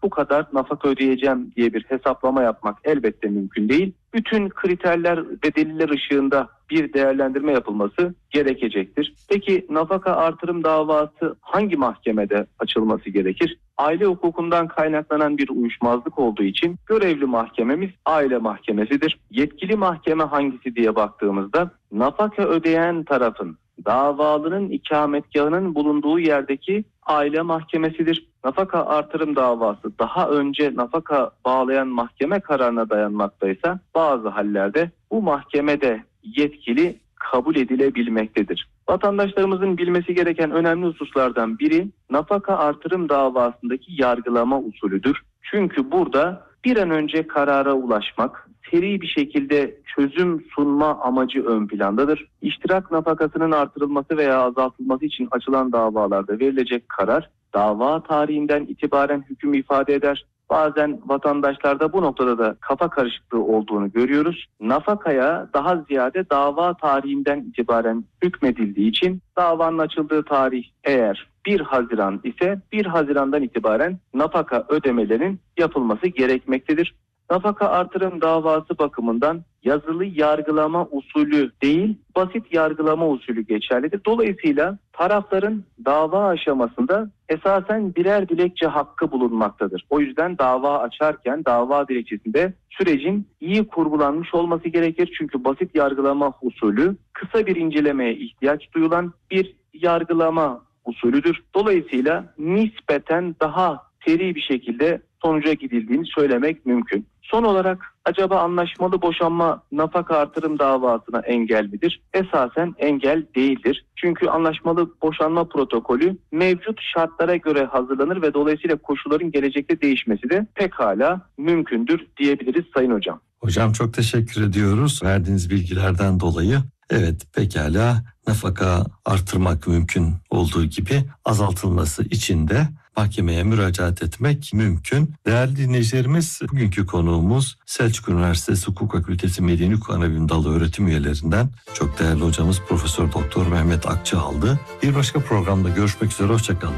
bu kadar nafaka ödeyeceğim diye bir hesaplama yapmak elbette mümkün değil. Bütün kriterler ve deliller ışığında bir değerlendirme yapılması gerekecektir. Peki nafaka artırım davası hangi mahkemede açılması gerekir? Aile hukukundan kaynaklanan bir uyuşmazlık olduğu için görevli mahkememiz aile mahkemesidir. Yetkili mahkeme hangisi diye baktığımızda nafaka ödeyen tarafın davalının ikametgahının bulunduğu yerdeki aile mahkemesidir. Nafaka artırım davası daha önce nafaka bağlayan mahkeme kararına dayanmaktaysa bazı hallerde bu mahkemede yetkili kabul edilebilmektedir. Vatandaşlarımızın bilmesi gereken önemli hususlardan biri nafaka artırım davasındaki yargılama usulüdür. Çünkü burada bir an önce karara ulaşmak, seri bir şekilde çözüm sunma amacı ön plandadır. İştirak nafakasının artırılması veya azaltılması için açılan davalarda verilecek karar dava tarihinden itibaren hüküm ifade eder. Bazen vatandaşlarda bu noktada da kafa karışıklığı olduğunu görüyoruz. Nafakaya daha ziyade dava tarihinden itibaren hükmedildiği için davanın açıldığı tarih eğer 1 Haziran ise 1 Haziran'dan itibaren nafaka ödemelerinin yapılması gerekmektedir. Nafaka artırım davası bakımından yazılı yargılama usulü değil, basit yargılama usulü geçerlidir. Dolayısıyla tarafların dava aşamasında esasen birer dilekçe hakkı bulunmaktadır. O yüzden dava açarken dava dilekçesinde sürecin iyi kurgulanmış olması gerekir. Çünkü basit yargılama usulü kısa bir incelemeye ihtiyaç duyulan bir yargılama usulüdür. Dolayısıyla nispeten daha seri bir şekilde sonuca gidildiğini söylemek mümkün. Son olarak acaba anlaşmalı boşanma nafaka artırım davasına engel midir? Esasen engel değildir. Çünkü anlaşmalı boşanma protokolü mevcut şartlara göre hazırlanır ve dolayısıyla koşulların gelecekte değişmesi de pekala mümkündür diyebiliriz Sayın Hocam. Hocam çok teşekkür ediyoruz verdiğiniz bilgilerden dolayı. Evet, pekala, nafaka artırmak mümkün olduğu gibi azaltılması için de mahkemeye müracaat etmek mümkün. Değerli dinleyicilerimiz, bugünkü konuğumuz Selçuk Üniversitesi Hukuk Fakültesi Medeni Hukuk Anabilim Dalı öğretim üyelerinden çok değerli hocamız Profesör Doktor Mehmet Akçaaldı. Bir başka programda görüşmek üzere, hoşçakalın.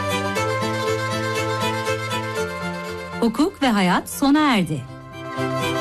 Hukuk ve hayat sona erdi.